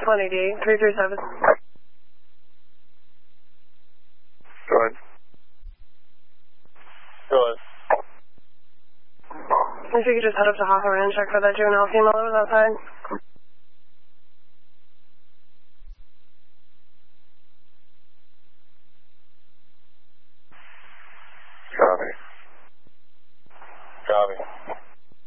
20D, 337. Go ahead. Go ahead. If you could just head up to Hawthorne and check for that juvenile female that was outside.